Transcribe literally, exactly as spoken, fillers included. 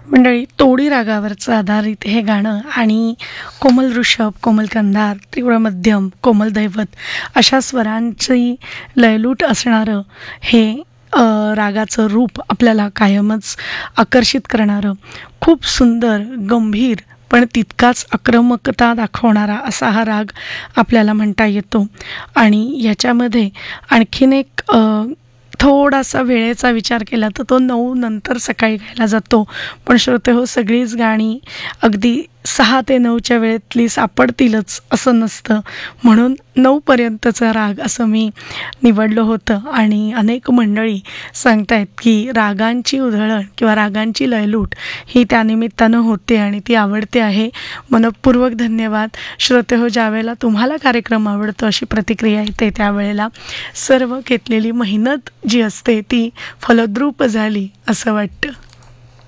मंडळी, तोडी रागावरचं आधारित हे गाणं आणि कोमल ऋषभ, कोमल कंधार, तीव्र मध्यम, कोमल दैवत अशा स्वरांची लयलूट असणारं हे अ, रागाचं रूप आपल्याला कायमच आकर्षित करणारं, खूप सुंदर, गंभीर पण तितकाच आक्रमकता दाखवणारा असा हा राग आपल्याला म्हणता येतो. आणि ह्याच्यामध्ये आणखीन एक अ, थोडासा वेळेचा विचार केला तर तो नऊ नंतर सकाळी गायला जातो. पण श्रोतेहो, सगळीच गाणी अगदी सहा ते नऊच्या वेळेतली सापडतीलच असं नसतं. म्हणून नऊपर्यंतचा राग असं मी निवडलं होतं. आणि अनेक मंडळी सांगतायत की रागांची उधळण किंवा रागांची लयलूट ही त्यानिमित्तानं होते आणि ती आवडते आहे. मनःपूर्वक धन्यवाद. श्रोतेहो, ज्यावेळेला तुम्हाला कार्यक्रम आवडतो अशी प्रतिक्रिया येते त्यावेळेला सर्व घेतलेली मेहनत जी असते ती फलद्रूप झाली असं वाटतं.